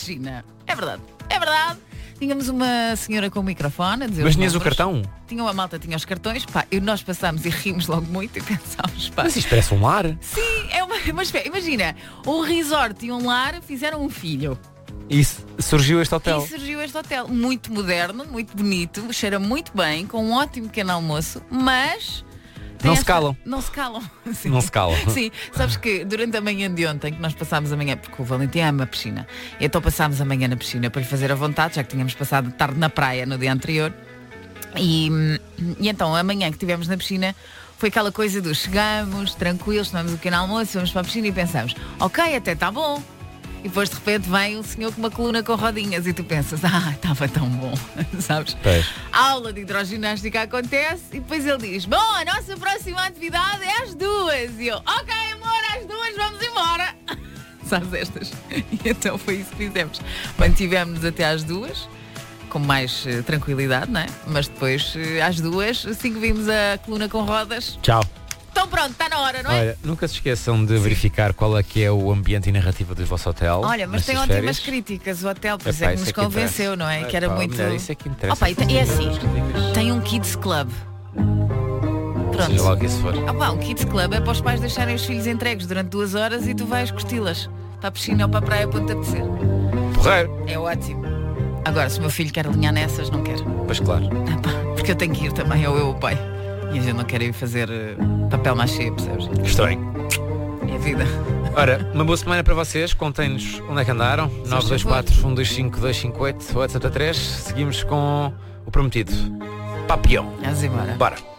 piscina. É verdade. É verdade. Tínhamos uma senhora com o microfone a dizer. Mas tinhas o cartão? Tinha uma malta, tinha os cartões, pá, e nós passámos e rimos logo muito e pensámos, pá. Mas isto parece um lar. Sim, mas imagina, um resort e um lar fizeram um filho. E surgiu este hotel. E surgiu este hotel, muito moderno, muito bonito, cheira muito bem, com um ótimo pequeno almoço, mas... Não se calam. Não se calam. Sim. Não se calam. Sim, sabes que durante a manhã de ontem, que nós passámos a manhã, porque o Valentim ama a piscina, então passámos a manhã na piscina para lhe fazer a vontade, já que tínhamos passado tarde na praia no dia anterior. E então, a manhã que estivemos na piscina, foi aquela coisa do chegamos, tranquilos, tomamos um pequeno almoço, vamos para a piscina e pensamos, ok, até está bom. E depois de repente vem um senhor com uma coluna com rodinhas e tu pensas, estava tão bom, sabes? Pois. A aula de hidroginástica acontece e depois ele diz, bom, a nossa próxima atividade é às 2. E eu, ok amor, às 2 vamos embora. Sabes estas? E então foi isso que fizemos. Mantivemos-nos até às 2, com mais tranquilidade, não é? Mas depois às 2, assim que vimos a coluna com rodas. Tchau. Então pronto, está na hora, não é? Olha, nunca se esqueçam de verificar qual é que é o ambiente e narrativa do vosso hotel. Olha, mas tem ótimas críticas o hotel, por isso é que nos convenceu, não é? Que era muito... Isso é que interessa. Opa, é assim, tem um Kids Club. Pronto. Seja lá o que isso for. Um Kids Club é para os pais deixarem os filhos entregues durante 2 horas e tu vais curti-las. Para a piscina ou para a praia, ponto a descer. Porreiro. É ótimo. Agora, se o meu filho quer alinhar nessas, não quero. Pois claro. Porque eu tenho que ir também, ou eu o pai. E a gente não quer ir fazer papel machê, percebes? Estranho. É a vida. Ora, uma boa semana para vocês. Contem-nos onde é que andaram. 924-125-258 WhatsApp 3. Seguimos com o prometido. Papião. Vamos embora. Bora.